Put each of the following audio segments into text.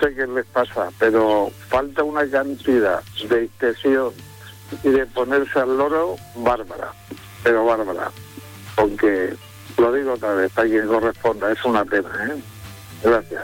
sé qué les pasa, pero falta una cantidad de intención y de ponerse al loro bárbara, pero bárbara, porque, lo digo otra vez, para quien corresponda, es una pena, ¿eh? Gracias.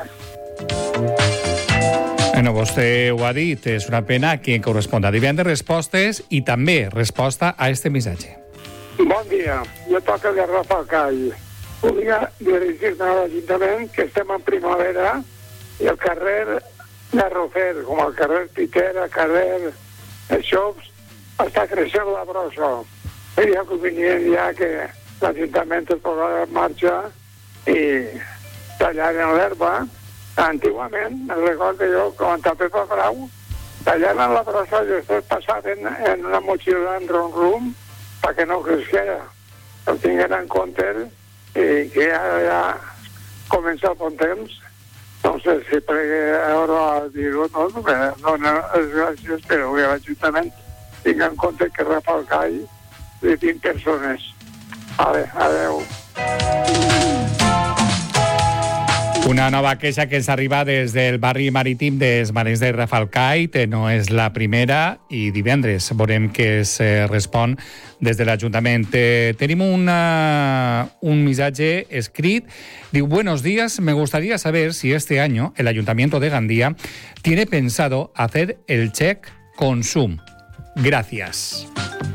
Bueno, vostè ho ha dit, és una pena a qui corresponda. Divendres respostes i també resposta a este missatge. Bon dia, jo toco de Rafalcall. Volia dirigir-me a l'Ajuntament que estem en primavera i el carrer de Rofer, com el carrer Pitera, carrer Xops, està creixent la brossa. Seria convenient ja que l'Ajuntament es posarà en marxa i tallaren l'herba. Antigament, me'n recordo jo, quan a Pepa Brau, tallaven la brossa i després passaven en una motxilla en rum perquè no cresquera. Ho tinguin en compte i que ja comença el bon temps. No sé si pregue ara a dir-ho tot, no, és gràcies, però avui a l'Ajuntament tinc en compte que Rafalcall hi 20 persones. Adeu. Una nova queixa que ens arriba des del barri marítim dels Maresmes de Rafalcall, no és la primera, i divendres veurem que es respon des de l'Ajuntament. Tenim un missatge escrit. Diu, buenos días, me gustaría saber si este año el Ayuntamiento de Gandía tiene pensado hacer el check consum. Gracias.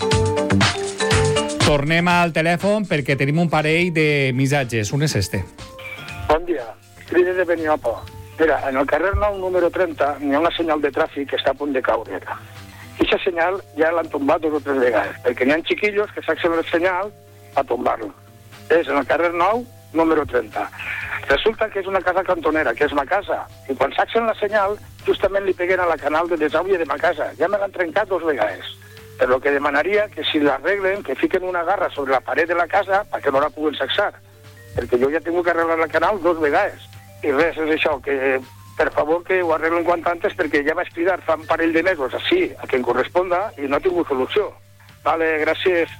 Tornem al telèfon perquè tenim un parell de missatges. Un és este. Bon dia. Cride de Beniopa. Mira, en el carrer Nou, número 30, hi ha una senyal de tràfic que està a punt de caure. Aquesta senyal ja l'han tombat 2 o 3 vegades, perquè hi ha xiquillos que s'acceden el senyal a tombar-lo. És en el carrer Nou, número 30. Resulta que és una casa cantonera, que és ma casa, i quan s'acceden la senyal, justament li peguen a la canal de desàuie de ma casa. Ja me l'han trencat 2 vegades. Però el que demanaria que si l'arreglen, que fiquen una garra sobre la paret de la casa perquè no la puguen sacsar. Perquè jo ja he tingut que arreglar la canal 2 vegades. I res, és això, que per favor que ho arreglen quant antes, perquè ja vaig cridar fa un parell de mesos així, a qui em corresponda, i no ha tingut solució. Vale, gràcies.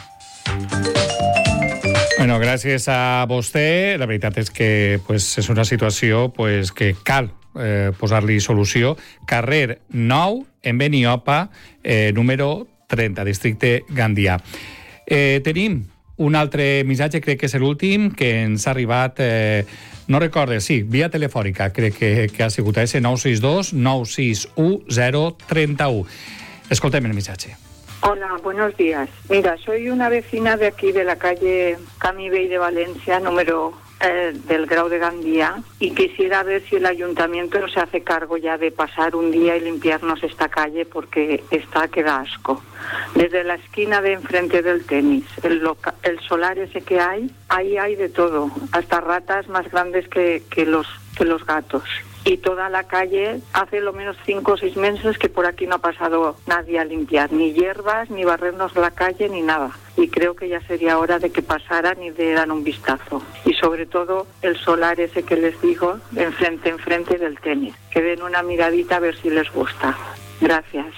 Bueno, gràcies a vostè. La veritat és que és una situació que cal posar-li solució. Carrer Nou, en Beniopa, número 30, districte Gandia. Tenim un altre missatge, crec que és l'últim, que ens ha arribat, no recorde, sí, via telefònica, crec que ha sigut a ese 962 961 031. Escoltem el missatge. Hola, buenos días. Mira, soy una vecina de aquí, de la calle Camibey de Valencia, número del Grau de Gandía, y quisiera ver si el ayuntamiento se hace cargo ya de pasar un día y limpiarnos esta calle, porque que da asco. Desde la esquina de enfrente del tenis, el solar ese que hay, ahí hay de todo, hasta ratas más grandes que los gatos. Y toda la calle, hace lo menos 5 o 6 meses que por aquí no ha pasado nadie a limpiar, ni hierbas, ni barrernos la calle, ni nada. Y creo que ya sería hora de que pasaran y dieran un vistazo. Y sobre todo el solar ese que les digo, enfrente del tenis. Que den una miradita a ver si les gusta. Gracias.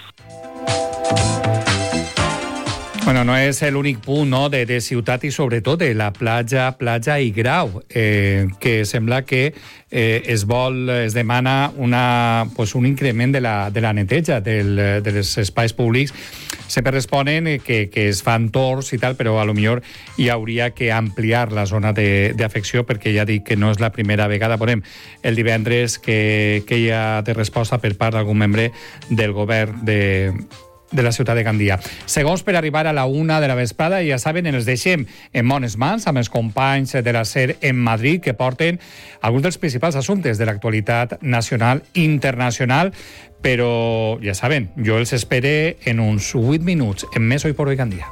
Bueno, no és l'únic punt, no, de ciutat i sobretot de la platja i Grau, que sembla que es demana un increment de la neteja dels espais públics. Sempre responen que es fan torns i tal, però a lo millor hi hauria que ampliar la zona d'afecció, perquè ja dic que no és la primera vegada. Veurem el divendres que hi ha de resposta per part d'algun membre del govern de la ciutat de Gandia. Segons per arribar a la 1 de la vesprada, ja saben, ens deixem en bones mans amb els companys de la SER en Madrid, que porten alguns dels principals assumptes de l'actualitat nacional i internacional, però ja saben, jo els espere en uns 8 minuts en Més Hoy por Hoy Gandia.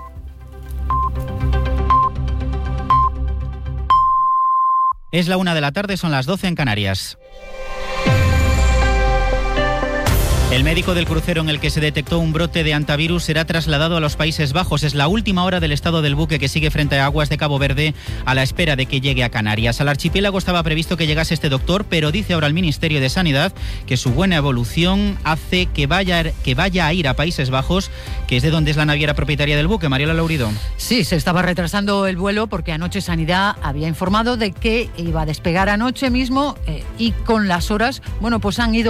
Es la 1 de la tarde, son las 12 en Canarias. El médico del crucero en el que se detectó un brote de hantavirus será trasladado a los Países Bajos. Es la última hora del estado del buque que sigue frente a aguas de Cabo Verde a la espera de que llegue a Canarias. Al archipiélago estaba previsto que llegase este doctor, pero dice ahora el Ministerio de Sanidad que su buena evolución hace que vaya a ir a Países Bajos, que es de donde es la naviera propietaria del buque. Mariola Laurido. Sí, se estaba retrasando el vuelo porque anoche Sanidad había informado de que iba a despegar anoche mismo y con las horas, pues han ido